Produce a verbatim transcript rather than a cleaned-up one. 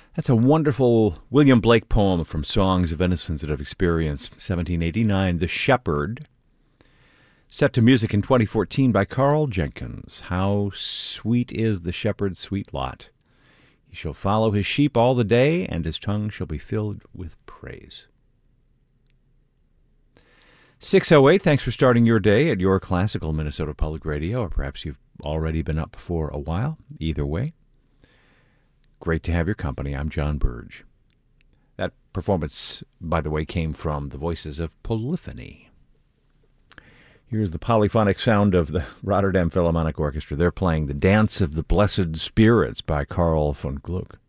That's a wonderful William Blake poem from Songs of Innocence that I've experienced, seventeen eighty-nine, The Shepherd, set to music in twenty fourteen by Carl Jenkins. How sweet is the shepherd's sweet lot. He shall follow his sheep all the day, and his tongue shall be filled with praise. six oh eight, thanks for starting your day at your classical Minnesota Public Radio, or perhaps you've already been up for a while. Either way, great to have your company. I'm John Burge. That performance, by the way, came from the voices of Polyphony. Here's the polyphonic sound of the Rotterdam Philharmonic Orchestra. They're playing The Dance of the Blessed Spirits by Carl von Gluck.